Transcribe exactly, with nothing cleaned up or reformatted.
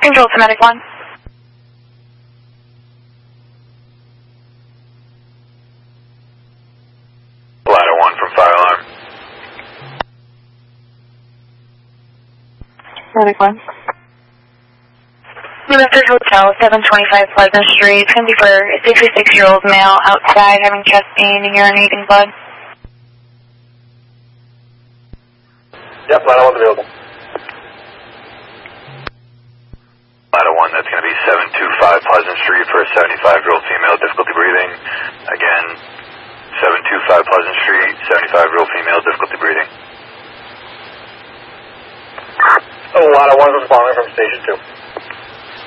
Control to Medic one. Ladder one from fire alarm. Medic one. New Bedford Hotel, seven twenty-five Pleasant Street. It's going to be for a sixty-six-year-old male outside having chest pain and urinating blood. Yep, ladder one's available. Ladder one, that's going to be seven two five Pleasant Street for a seventy-five-year-old female, difficulty breathing. Again, seven two five Pleasant Street, seventy-five-year-old female, difficulty breathing. Oh, ladder one responding from station two.